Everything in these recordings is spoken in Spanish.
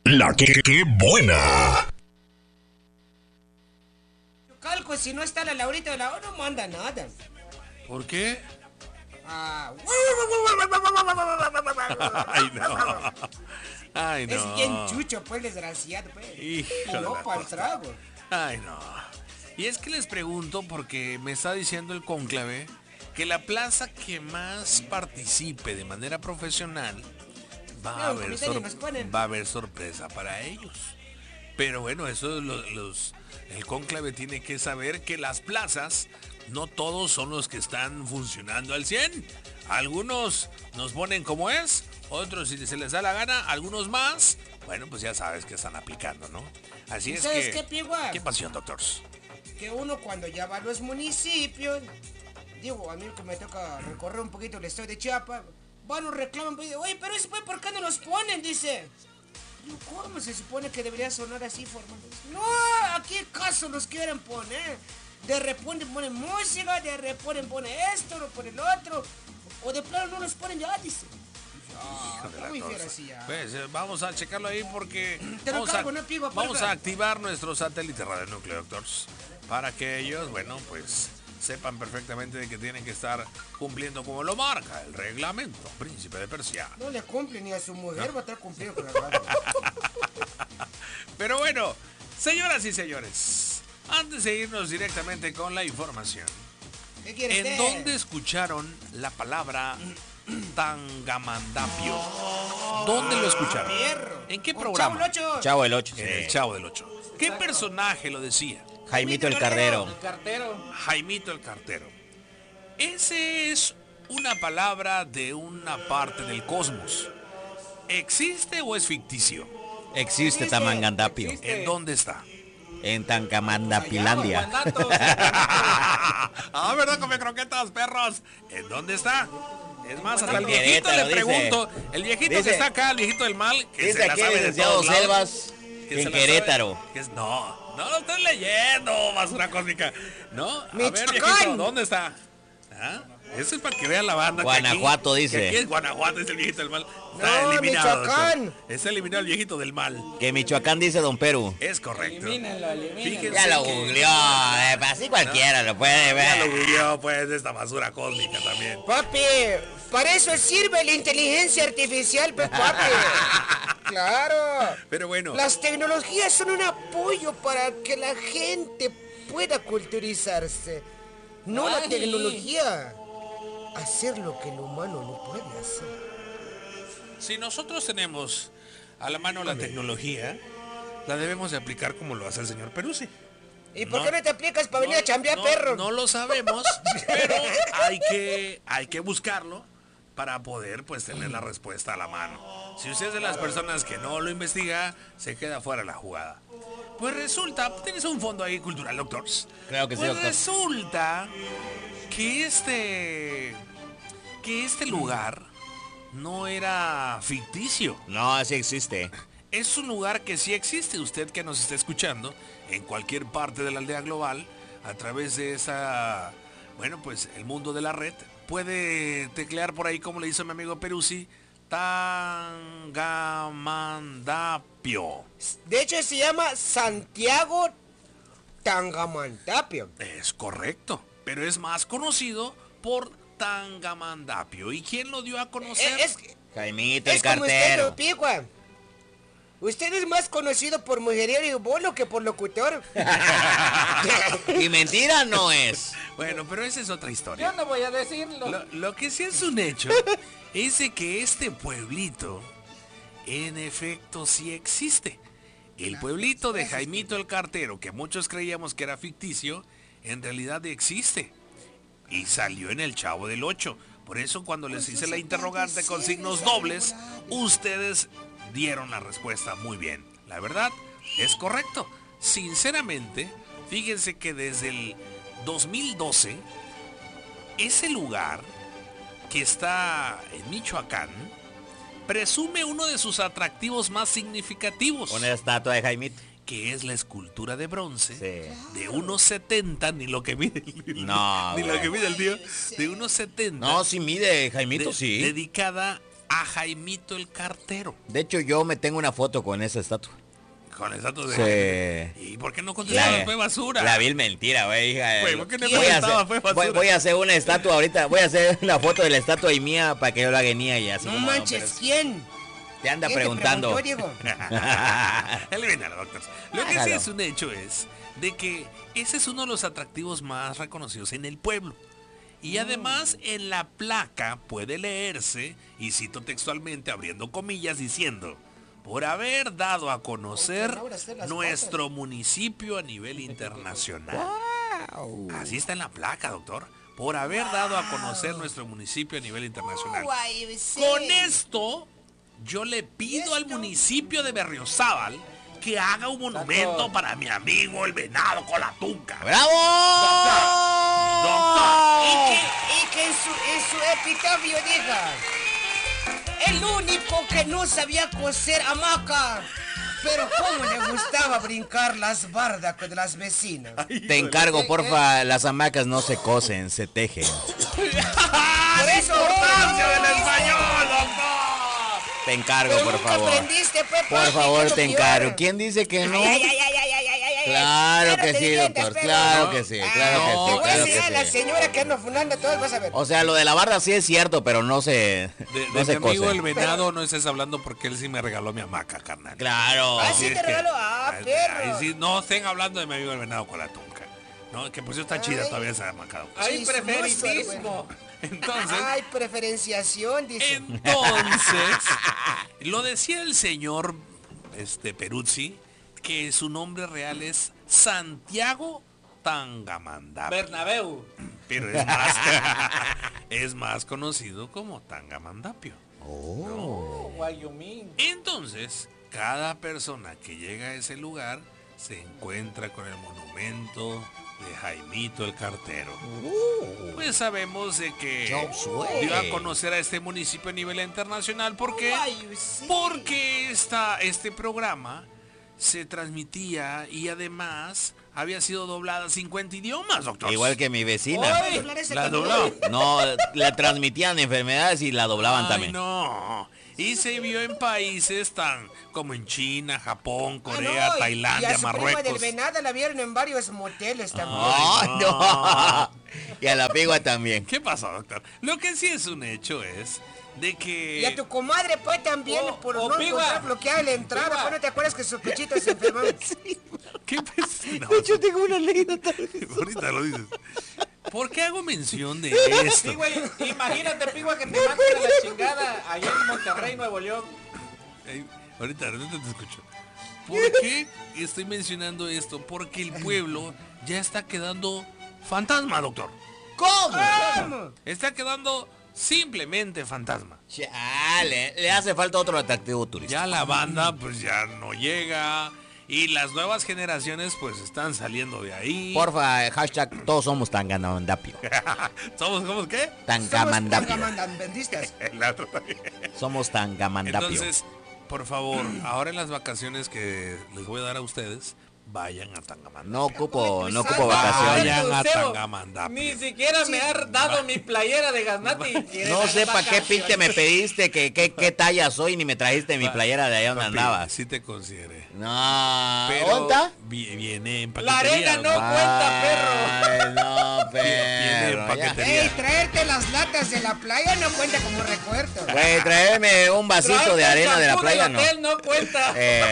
La que buena. Calco, si no está la Laurita de la O, no manda nada. ¿Por qué? Ah. Ay, no. Ay, no. Es bien chucho, pues, desgraciado, pues. Hijo Y de no la para el costa. trago. Ay, no. Y es que les pregunto porque me está diciendo el cónclave que la plaza que más participe de manera profesional va a haber, va a haber sorpresa para ellos. Pero bueno, eso el cónclave tiene que saber que las plazas no todos son los que están funcionando al 100. Algunos nos ponen como es, otros si se les da la gana, algunos más. Bueno, pues ya sabes que están aplicando, ¿no? Así es ¿Sabes que... qué, Pigua? ¿Qué pasión, doctors? Que uno cuando ya va a los municipios, digo, a mí que me toca recorrer un poquito el estado de Chiapas, van y reclaman, pues, oye, pero eso, pues, ¿por qué no los ponen? Dice. Digo, ¿cómo se supone que debería sonar así, formal? No, aquí caso los quieren poner. De repente ponen música, de repente ponen esto, lo ponen lo otro, o de plano no los ponen ya, dice. Hijo de Está la muy cosa. fiera así ya. Pues vamos a checarlo ahí porque Te lo vamos, cargo, no, Pigo, vamos porfa. a activar nuestro satélite radionúcleo, doctors, para que ellos, bueno, pues sepan perfectamente de que tienen que estar cumpliendo como lo marca el reglamento, príncipe de Persia. No le cumple ni a su mujer, va a estar cumpliendo con la radio. Pero bueno, señoras y señores, antes de irnos directamente con la información, ¿Qué quiere ¿en usted? dónde escucharon la palabra tangamandapio? ¿Dónde lo escucharon? Perro. ¿En qué Con programa? Chavo el Ocho. Chavo el 8. En el Chavo del 8. ¿Qué personaje lo decía? Jaimito el Carrero. Jaimito el Cartero. Ese es una palabra de una parte del cosmos. ¿Existe o es ficticio? Existe Tamangandapio. ¿En dónde está? En Tancamandapilandia. Ah, ¿verdad? Come croquetas, perros. ¿En dónde está? Es más, hasta el En viejito le Querétaro, dice. pregunto. El viejito que Dice- está acá, el viejito del mal, que Dice se la aquí sabe el de licenciado todos lados. Selvas Que en se la Querétaro. sabe, que es- no lo estoy leyendo, basura cósmica. No, a ver, Michoacán. viejito, ¿dónde está? ¿Ah? Eso es para que vean la banda. que aquí- Guanajuato, que dice. aquí es Guanajuato, es el viejito del mal. Está No, eliminado. Michoacán. doctor. Está eliminado el viejito del mal. Que Michoacán dice Don Perú. Es correcto. Fíjense Ya lo que- googleó. Así cualquiera lo puede Ya lo ver. googleó, pues, de esta basura cósmica también. Papi, para eso sirve la inteligencia artificial, pues, papi. Claro. Pero bueno. Las tecnologías son un apoyo para que la gente pueda culturizarse. No la tecnología. Hacer lo que el humano no puede hacer. Si nosotros tenemos a la mano la tecnología, la debemos de aplicar como lo hace el señor Peruzzi. ¿Y por qué no te aplicas para venir a chambear, perro? No lo sabemos, pero hay que buscarlo para poder pues tener la respuesta a la mano. Si usted es de las personas que no lo investiga, se queda fuera de la jugada. Pues resulta, tienes un fondo ahí cultural, doctors. Claro que sí, Pues doctor. resulta que este lugar no era ficticio. No, así existe. Es un lugar que sí existe. Usted que nos está escuchando en cualquier parte de la aldea global, a través de esa, bueno, pues el mundo de la red, puede teclear por ahí, como le hizo mi amigo Peruzzi, Tangamandapio. De hecho, se llama Santiago Tangamandapio. Es correcto, pero es más conocido por Tangamandapio. ¿Y quién lo dio a conocer? Es Jaimito el como usted, Cartero. don Pigua. Usted es más conocido por mujeriero y bolo que por locutor. Y mentira no es. Bueno, pero esa es otra historia. Yo no voy a decirlo. Lo que sí es un hecho es de que este pueblito, en efecto, sí existe. El pueblito de Jaimito el Cartero, que muchos creíamos que era ficticio, en realidad existe. Y salió en el Chavo del 8. Por eso cuando les hice la interrogante con signos dobles, ustedes dieron la respuesta muy bien. La verdad, es correcto. Sinceramente, fíjense que desde el 2012, ese lugar que está en Michoacán presume uno de sus atractivos más significativos, Una estatua de Jaimito. que es la escultura de bronce Sí. de 1.70, ni lo que mide No, ni lo güey. que mide el tío, de 1.70. No, sí mide Jaimito, sí. Dedicada a Jaimito el Cartero. De hecho, yo me tengo una foto con esa estatua. Con el dato de... Sí. ¿Y por qué no contestaba? Fue basura. La vil mentira, güey, hija. Güey, ¿por qué no Voy a contestaba? hacer- Fue basura. voy a hacer una estatua ahorita. Voy a hacer la foto de la estatua y mía para que yo la haga mía y así. No como, manches, pero ¿quién? te anda ¿Quién te preguntando. preguntó, Diego? Él viene a la doctor. Lo que sí Hágalo. es un hecho es de que ese es uno de los atractivos más reconocidos en el pueblo. Y además en la placa puede leerse, y cito textualmente abriendo comillas diciendo, por haber dado a conocer Aunque no abras las nuestro municipio a nivel internacional. Así está en la placa, doctor. Por haber dado a conocer nuestro municipio a nivel internacional. Guay, sí. Con esto, yo le pido al municipio de Berriozábal que haga un monumento para mi amigo el venado con la tunca. ¡Bravo! Doctor. Y que en su epitafio diga, el único que no sabía coser hamaca, pero cómo le gustaba brincar las bardas de las vecinas. Te encargo, porfa, las hamacas no se cosen, se tejen. Por eso ¡Importancia del español, doctor! Te encargo, Pero por nunca favor. aprendiste, Pepe, Por que favor, es lo te peor. encargo. ¿Quién dice que no? Ay, ay, ay, ay, ay, ay, ay, ay, Claro ya no que te sí, diviertas, doctor. Pedro. Claro que sí, claro no, que Te sí, voy a claro enseñar a la que sí. señora que ando funando todos, vas a ver. O sea, lo de la barda sí es cierto, pero no se De no mi se amigo cose. el venado no estés hablando porque él sí me regaló mi hamaca, carnal. Claro. Ah, sí es te que- regaló. Ah, Ahí perro. sí, no estén hablando de mi amigo el venado con la tunca. No, que por cierto está chida Ay. todavía esa hamaca, doctor. Hay Chismoso, preferitismo. Entonces, Ay, preferenciación, dice. entonces, lo decía el señor Peruzzi, que su nombre real es Santiago Tangamandapio. Bernabéu. Pero es más, es más conocido como Tangamandapio. Oh, Wyoming. Entonces, cada persona que llega a ese lugar se encuentra con el monumento de Jaimito el Cartero. Pues sabemos de que dio a conocer a este municipio a nivel internacional. ¿Por qué? Ay, sí. Porque este programa se transmitía y además había sido doblada a 50 idiomas, doctor. Igual que mi vecina. Ay, doblar ese La también. dobló. No, le transmitían enfermedades y la doblaban Ay, también. no. Y se vio en países tan como en China, Japón, Ah, Corea, no, y Tailandia, a su prima del Marruecos. venado la vieron en varios moteles también. Ay, no. Y a la pigua también. ¿Qué pasó, doctor? Lo que sí es un hecho es de que... Y a tu comadre, pues, también, por no Pigua. encontrar bloqueada la entrada. Pigua. ¿Pues no te acuerdas que su pechito se enfermó? ¿Qué no, Yo tengo una anécdota. ahorita lo dices. ¿Por qué hago mención de esto? Sí, güey, imagínate, Pigua, que te manden a la chingada allá en Monterrey, Nuevo León. Ahorita te escucho. ¿Por qué estoy mencionando esto? Porque el pueblo ya está quedando fantasma, doctor. ¿Cómo? Está quedando simplemente fantasma. Chale, le hace falta otro atractivo turístico. Ya la banda pues ya no llega y las nuevas generaciones pues están saliendo de ahí. Porfa, hashtag todos somos tangamandapio. ¿Somos qué? Tangamandapio. Tangamandapio. El otro también. Somos tangamandapio. Entonces, por favor, ahora en las vacaciones que les voy a dar a ustedes, vayan a Tangamandapio. No ocupo Vayan vacaciones. Vayan a Lucero, Tangamandapio. Ni siquiera me ha dado mi playera de Gaznati. No sé para qué pinte me pediste, qué talla soy, ni me trajiste mi playera de allá donde Papi, andabas. sí te consideré. No, Pero ¿onta? viene en La paquetería. arena no cuenta, perro. Ay, no, Viene en perro. ya. paquetería. Ey, traerte las latas de la playa no cuenta como recuerdo. Güey, traerme un vasito de arena de la playa, no. Él no cuenta.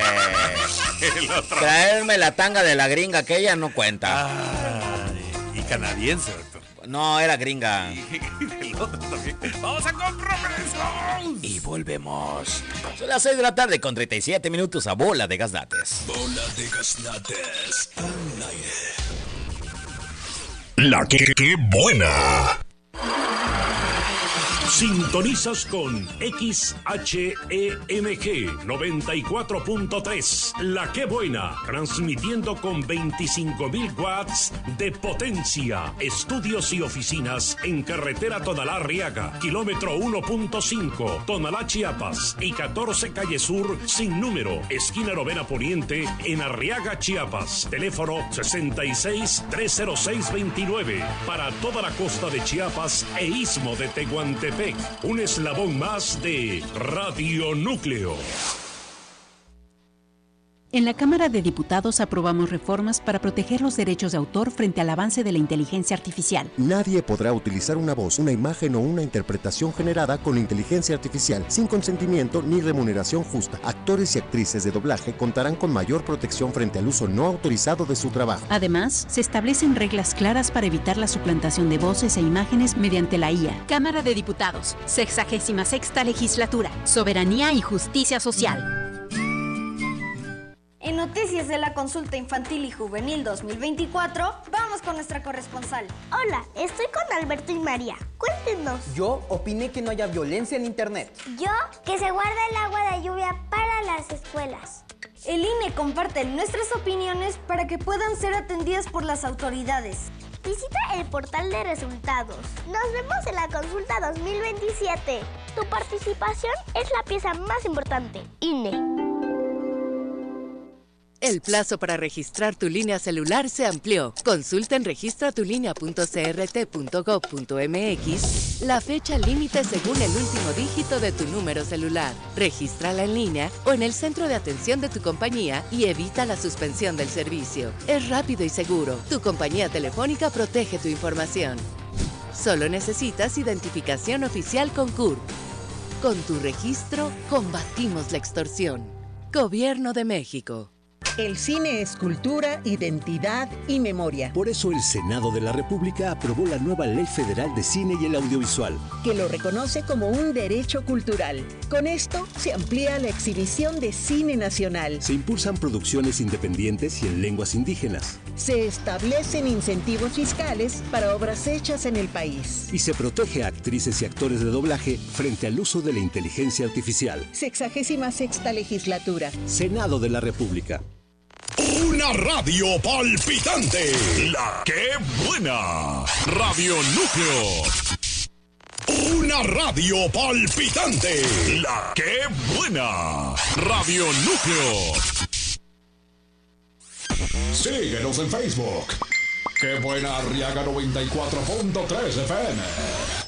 El otro. Traerme la tanga de la gringa aquella no cuenta. Ay, y canadiense, doctor. No, era gringa. El otro también. Vamos a compromisos. Y volvemos. Son las 6 de la tarde con 37 minutos a bola de gaznates. Bola de gaznates al aire. La que buena. Sintonizas con XHEMG 94.3. La que buena. Transmitiendo con 25.000 watts de potencia. Estudios y oficinas en carretera Tonalá-Arriaga, kilómetro 1.5, Tonalá, Chiapas. Y 14 calle Sur sin número, esquina Novena Poniente en Arriaga, Chiapas. Teléfono 66-306-29. Para toda la costa de Chiapas e istmo de Tehuantepec. Metepec, un eslabón más de Radio Núcleo. En la Cámara de Diputados aprobamos reformas para proteger los derechos de autor frente al avance de la inteligencia artificial. Nadie podrá utilizar una voz, una imagen o una interpretación generada con inteligencia artificial sin consentimiento ni remuneración justa. Actores y actrices de doblaje contarán con mayor protección frente al uso no autorizado de su trabajo. Además, se establecen reglas claras para evitar la suplantación de voces e imágenes mediante la IA. Cámara de Diputados, 66ª Legislatura, Soberanía y Justicia Social. En Noticias de la Consulta Infantil y Juvenil 2024, vamos con nuestra corresponsal. Hola, estoy con Alberto y María. Cuéntenos. Yo opiné que no haya violencia en internet. Yo, que se guarda el agua de lluvia para las escuelas. El INE comparte nuestras opiniones para que puedan ser atendidas por las autoridades. Visita el portal de resultados. Nos vemos en la consulta 2027. Tu participación es la pieza más importante. INE. El plazo para registrar tu línea celular se amplió. Consulta en registratulínea.crt.gov.mx la fecha límite según el último dígito de tu número celular. Regístrala en línea o en el centro de atención de tu compañía y evita la suspensión del servicio. Es rápido y seguro. Tu compañía telefónica protege tu información. Solo necesitas identificación oficial con CURP. Con tu registro, combatimos la extorsión. Gobierno de México. El cine es cultura, identidad y memoria. Por eso el Senado de la República aprobó la nueva Ley Federal de Cine y el Audiovisual, que lo reconoce como un derecho cultural. Con esto se amplía la exhibición de cine nacional. Se impulsan producciones independientes y en lenguas indígenas. Se establecen incentivos fiscales para obras hechas en el país. Y se protege a actrices y actores de doblaje frente al uso de la inteligencia artificial. 66ª Legislatura. Senado de la República. Una radio palpitante. La que buena. Radio Núcleo. Una radio palpitante. La que buena. Radio Núcleo. Síguenos en Facebook. Qué buena Arriaga 94.3 FM.